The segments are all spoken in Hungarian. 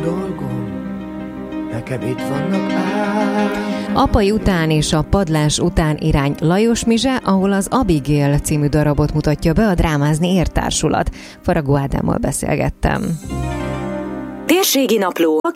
dolgom, nekem itt vannak ám. Apai után és a padlás után irány Lajos Mizse, ahol az Abigail című darabot mutatja be a Drámázni Ért Társulat. Faragó Ádámmal beszélgettem. Térségi Napló a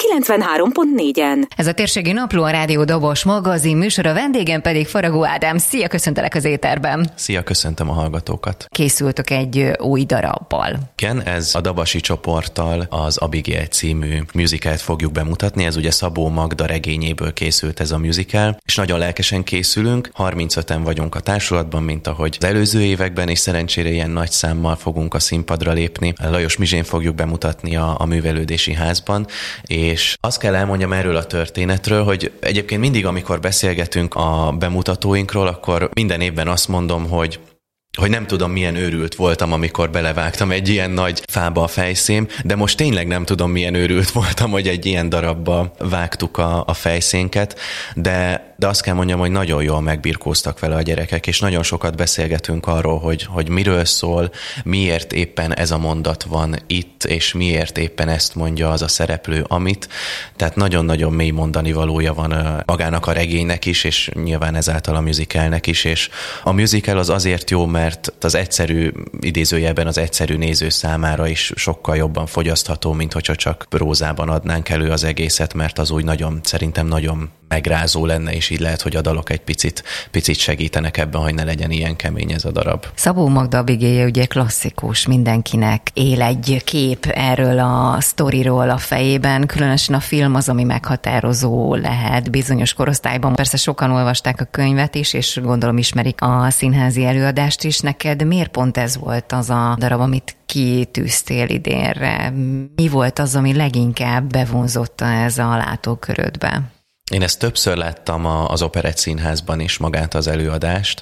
93.4-en. Ez a Térségi Napló, a Rádió Dobos magazin műsora, vendégem pedig Faragó Ádám. Szia, köszöntelek az éterben. Szia, köszöntöm a hallgatókat. Készültök egy új darabbal. Igen, ez a Dabasi csoporttal az Abigail című musicalt fogjuk bemutatni. Ez ugye Szabó Magda regényéből készült ez a musical, és nagyon lelkesen készülünk. 35-en vagyunk a társulatban, mint ahogy az előző években, és szerencsére ilyen nagy számmal fogunk a színpadra lépni. Lajos Mizsén fogjuk bemutatni a művelődési házban, és azt kell elmondjam erről a történetről, hogy egyébként mindig, amikor beszélgetünk a bemutatóinkról, akkor minden évben azt mondom, hogy nem tudom, milyen őrült voltam, amikor belevágtam egy ilyen nagy fába a fejszém, de most tényleg nem tudom, milyen őrült voltam, hogy egy ilyen darabba vágtuk a fejszénket, de azt kell mondjam, hogy nagyon jól megbirkóztak vele a gyerekek, és nagyon sokat beszélgetünk arról, hogy miről szól, miért éppen ez a mondat van itt, és miért éppen ezt mondja az a szereplő, amit. Tehát nagyon-nagyon mély mondani valója van magának a regénynek is, és nyilván ezáltal a musicalnek is, és a musical az azért jó, mert az egyszerű, idézőjelben az egyszerű néző számára is sokkal jobban fogyasztható, mint hogyha csak prózában adnánk elő az egészet, mert az úgy szerintem nagyon megrázó lenne, és így lehet, hogy a dalok egy picit segítenek ebben, hogy ne legyen ilyen kemény ez a darab. Szabó Magda Abigail ugye klasszikus, mindenkinek él egy kép erről a sztoriról a fejében, különösen a film az, ami meghatározó lehet bizonyos korosztályban. Persze sokan olvasták a könyvet is, és gondolom ismerik a színházi előadást is. Neked miért pont ez volt az a darab, amit kitűztél idénre? Mi volt az, ami leginkább bevonzotta ez a látókörödbe? Én ezt többször láttam az Operett Színházban is, magát az előadást,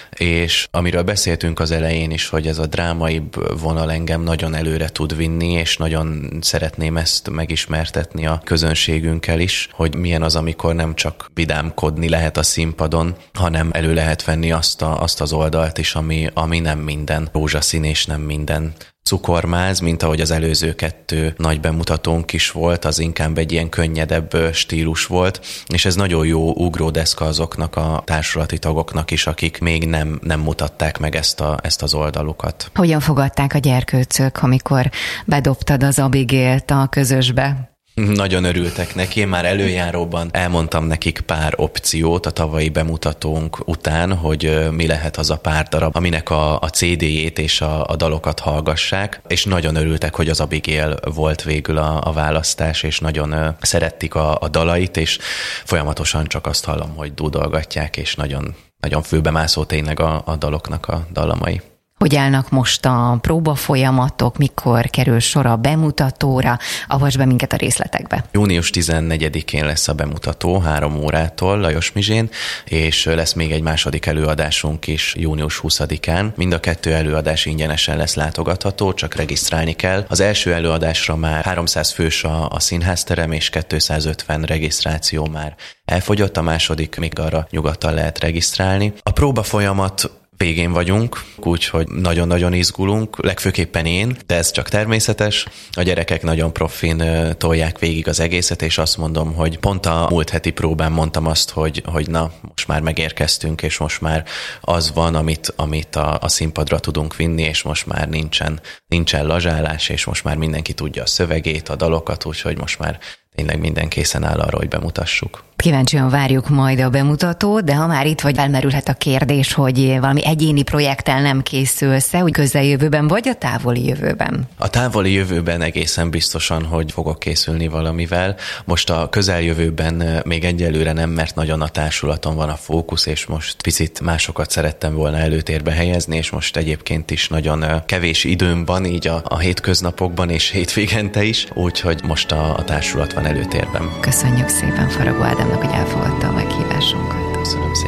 és amiről beszéltünk az elején is, hogy ez a drámai vonal engem nagyon előre tud vinni, és nagyon szeretném ezt megismertetni a közönségünkkel is, hogy milyen az, amikor nem csak vidámkodni lehet a színpadon, hanem elő lehet venni azt az oldalt is, ami nem minden rózsaszín és nem minden cukormáz, mint ahogy az előző 2 nagy bemutatónk is volt, az inkább egy ilyen könnyedebb stílus volt, és ez nagyon jó ugródeszka azoknak a társulati tagoknak is, akik még nem mutatták meg ezt az oldalukat. Hogyan fogadták a gyerkőcök, amikor bedobtad az Abigailt a közösbe? Nagyon örültek neki, én már előjáróban elmondtam nekik pár opciót a tavalyi bemutatónk után, hogy mi lehet az a pár darab, aminek a CD-jét és a dalokat hallgassák, és nagyon örültek, hogy az Abigail volt végül a választás, és nagyon szerették a dalait, és folyamatosan csak azt hallom, hogy dúdolgatják, és nagyon, nagyon fülbemászó tényleg a daloknak a dallamai. Hogy állnak most a próbafolyamatok, mikor kerül sor a bemutatóra? Avasd be minket a részletekbe. Június 14-én lesz a bemutató 3 órától Lajos Mizsén, és lesz még egy második előadásunk is június 20-án. Mind a 2 előadás ingyenesen lesz látogatható, csak regisztrálni kell. Az első előadásra már 300 fős a színházterem, és 250 regisztráció már elfogyott, a második még arra nyugodtan lehet regisztrálni. A próbafolyamat végén vagyunk, úgyhogy nagyon-nagyon izgulunk, legfőképpen én, de ez csak természetes. A gyerekek nagyon profin tolják végig az egészet, és azt mondom, hogy pont a múlt heti próbán mondtam azt, hogy na, most már megérkeztünk, és most már az van, amit a színpadra tudunk vinni, és most már nincsen lazsálás, és most már mindenki tudja a szövegét, a dalokat, úgyhogy most már tényleg minden készen áll arra, hogy bemutassuk. Kíváncsian várjuk majd a bemutatót, de ha már itt vagy, felmerülhet a kérdés, hogy valami egyéni projekttel nem készülsz-e, úgy közeljövőben vagy a távoli jövőben? A távoli jövőben egészen biztosan, hogy fogok készülni valamivel. Most a közeljövőben még egyelőre nem, mert nagyon a társulaton van a fókusz, és most picit másokat szerettem volna előtérbe helyezni, és most egyébként is nagyon kevés időm van így a hétköznapokban és hétvégente is, úgyhogy most a társulat van előtérben. Köszönjük szépen Faragó Ádámnak, hogy elfogadta a meghívásunkat. Köszönöm szépen.